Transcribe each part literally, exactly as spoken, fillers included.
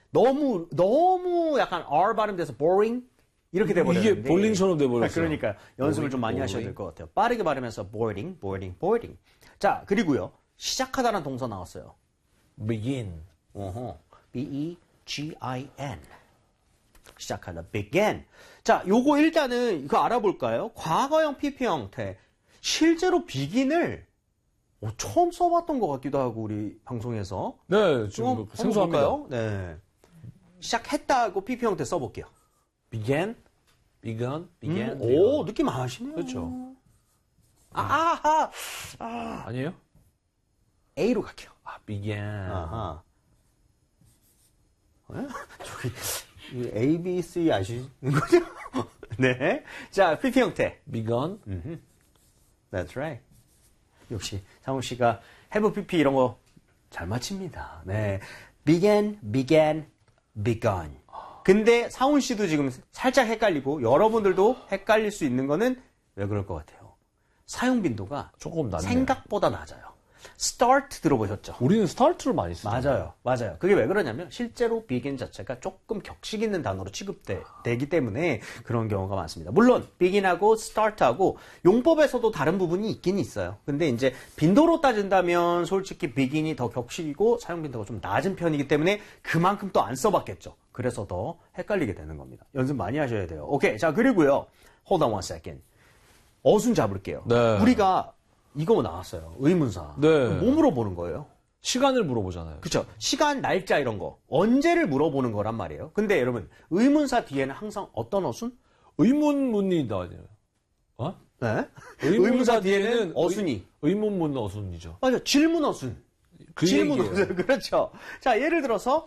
너무 너무 약간 R 발음돼서 boring 이렇게 돼버렸는데 이게 볼링처럼 돼버렸어요. 그러니까 연습을 boring, 좀 많이 boring. 하셔야 될 것 같아요. 빠르게 발음해서 boarding, boarding, boarding. 자, 그리고요. 시작하다라는 동사 나왔어요. begin. 어허. B E G I N. 시작하다. begin. 자, 요거 일단은 이거 알아볼까요? 과거형 피피 형태. 실제로 begin을 어, 처음 써봤던 것 같기도 하고 우리 방송에서. 네, 지금 한번 생소합니다. 볼까요? 네. 시작했다고 피피 형태 써볼게요. began, begun, began. 음, begun. 오, 느낌 아시네요. 그렇죠. 아, 아하. 아, 아니에요? A로 갈게요. 아, began. 아하. 에? 저기 이 A, B, C 아시는 거죠? 네. 자, 피피 형태. begun. 음, That's right. 역시 상훈 씨가 have pp 이런 거 잘 맞춥니다. 네. began, began, begun. 근데 상훈 씨도 지금 살짝 헷갈리고 여러분들도 헷갈릴 수 있는 거는 왜 그럴 것 같아요? 사용 빈도가 조금 낮네요. 생각보다 낮아요. start 들어보셨죠? 우리는 스타트를 많이 쓰죠. 맞아요. 맞아요. 그게 왜 그러냐면 실제로 begin 자체가 조금 격식 있는 단어로 취급되기 때문에 그런 경우가 많습니다. 물론 begin하고 start하고 용법에서도 다른 부분이 있긴 있어요. 근데 이제 빈도로 따진다면 솔직히 begin이 더 격식이고 사용 빈도가 좀 낮은 편이기 때문에 그만큼 또 안 써봤겠죠. 그래서 더 헷갈리게 되는 겁니다. 연습 많이 하셔야 돼요. 오케이. 자, 그리고요. Hold on one second. 어순 잡을게요. 네. 우리가 이거 나왔어요. 의문사. 네. 뭐 물어보는 거예요? 시간을 물어보잖아요. 그렇죠. 시간, 날짜 이런 거. 언제를 물어보는 거란 말이에요. 근데 여러분, 의문사 뒤에는 항상 어떤 어순? 의문문이 나와요. 어? 네. 의문사 뒤에는 어순이. 의, 의문문 어순이죠. 맞아. 질문 어순. 그 질문 얘기예요. 어순. 그렇죠. 자, 예를 들어서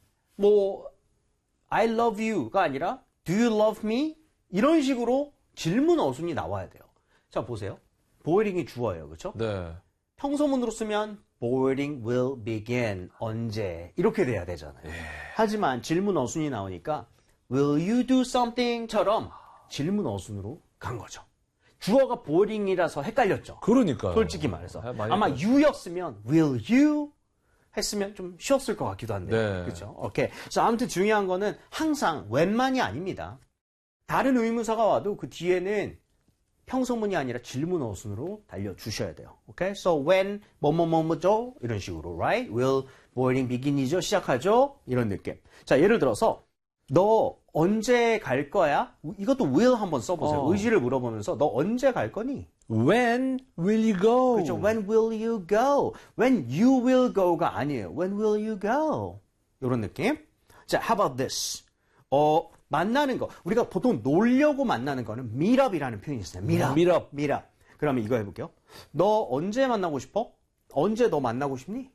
뭐 I love you가 아니라 Do you love me? 이런 식으로 질문 어순이 나와야 돼요. 자, 보세요. boarding이 주어예요. 그렇죠? 네. 평소문으로 쓰면 boarding will begin. 언제? 이렇게 돼야 되잖아요. 예. 하지만 질문 어순이 나오니까 will you do something?처럼 질문 어순으로 간 거죠. 주어가 boarding이라서 헷갈렸죠. 그러니까요. 솔직히 말해서. 아, 많이 아마 헷갈렸어요. you였으면 will you 했으면 좀 쉬웠을 것 같기도 한데. 네. 그렇죠? 오케이. 그래서 아무튼 중요한 거는 항상 when만이 아닙니다. 다른 의문사가 와도 그 뒤에는 평소문이 아니라 질문 어순으로 달려주셔야 돼요. 오케이? So when 뭐뭐뭐뭐죠? 이런 식으로, right? Will boarding begin이죠? 시작하죠? 이런 느낌. 자, 예를 들어서 너 언제 갈 거야? 이것도 will 한번 써보세요. 어. 의지를 물어보면서 너 언제 갈 거니? When will you go? 그렇죠. When will you go? When you will go가 아니에요. When will you go? 이런 느낌. 자, how about this? 어, 만나는 거. 우리가 보통 놀려고 만나는 거는 meet up이라는 표현이 있어요. meet up. meet up. meet up. 그러면 이거 해볼게요. 너 언제 만나고 싶어? 언제 너 만나고 싶니?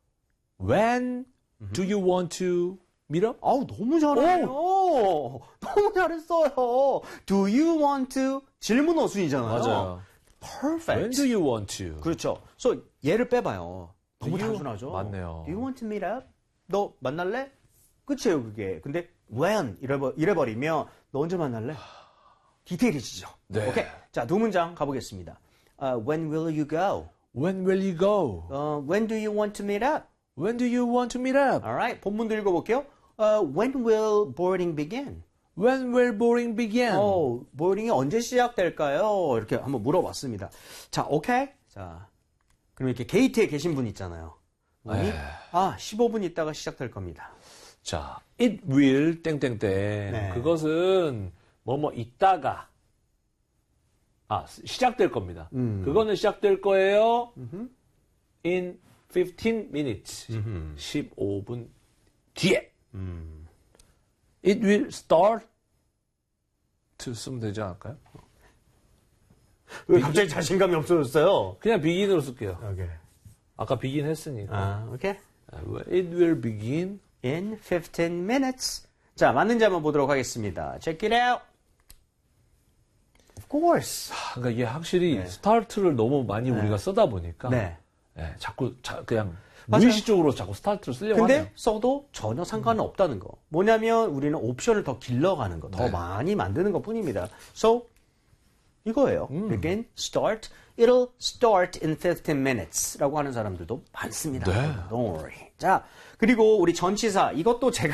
When do you want to meet up? 아우, 너무 잘해요. 너무 잘했어요. Do you want to? 질문 어순이잖아요. 맞아요. Perfect. When do you want to? 그렇죠. So, 얘를 빼봐요. 너무 Do you? 단순하죠? 맞네요. Do you want to meet up? 너 만날래? 끝이에요, 그게. 근데 when 이래버, 이래버리면 너 언제 만날래? 디테일이지죠. 네. 오케이. 자, 두 문장 가보겠습니다. Uh, when will you go? When will you go? Uh, when do you want to meet up? When do you want to meet up? Alright. 본문도 읽어볼게요. Uh, when will boarding begin? When will boarding begin? 어, 보딩이 언제 시작될까요? 이렇게 한번 물어봤습니다. 자, 오케이. 자, 그럼 이렇게 게이트에 계신 분 있잖아요. 분이 네. 아, 십오 분 있다가 시작될 겁니다. 자, it will 땡땡땡. 네. 그것은 뭐뭐 있다가 아 시작될 겁니다. 음. 그거는 시작될 거예요. in fifteen minutes. 십오 분 뒤에. 음. It will start to 쓰면 되지 않을까요? 왜 갑자기 자신감이 없어졌어요? 그냥 begin으로 쓸게요. 오케이. 아까 begin 했으니까. 아, 오케이. It will begin In fifteen minutes. 자, 맞는지 한번 보도록 하겠습니다. Check it out. Of course. 그러니까 이게 확실히 스타트를 너무 많이 우리가 쓰다 보니까 네. 예, 자꾸 자, 그냥 맞아요. 무의식적으로 자꾸 스타트를 쓰려고 근데 하네요. 써도 전혀 상관은 없다는 거. 뭐냐면 우리는 옵션을 더 길러가는 거, 더 네. 많이 만드는 것 뿐입니다. So, 이거예요. 음. Begin, start. It'll start in fifteen minutes 라고 하는 사람들도 많습니다. 네. Don't worry. 자, 그리고 우리 전치사. 이것도 제가